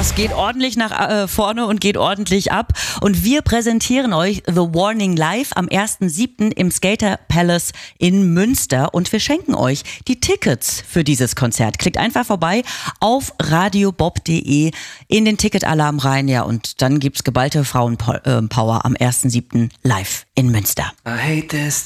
Das geht ordentlich nach vorne und geht ordentlich ab. Und wir präsentieren euch The Warning live am 1.7. im Skater Palace in Münster. Und wir schenken euch die Tickets für dieses Konzert. Klickt einfach vorbei auf radiobob.de in den Ticketalarm rein. Ja, und dann gibt's geballte Frauenpower am 1.7. live in Münster. I hate this.